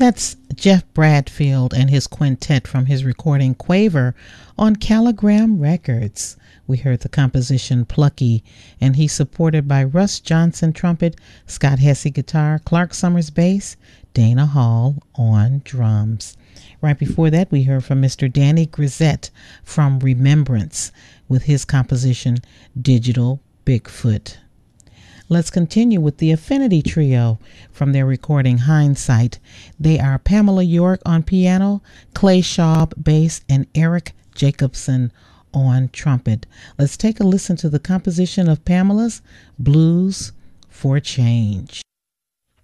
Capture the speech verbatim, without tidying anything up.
That's Jeff Bradfield and his quintet from his recording Quaver on Caligram Records. We heard the composition Plucky, and he's supported by Russ Johnson trumpet, Scott Hesse guitar, Clark Summers bass, Dana Hall on drums. Right before that, we heard from Mister Danny Grisette from Remembrance with his composition Digital Bigfoot. Let's continue with the Affinity Trio from their recording Hindsight. They are Pamela York on piano, Clay Schaub bass, and Eric Jacobson on trumpet. Let's take a listen to the composition of Pamela's Blues for Change.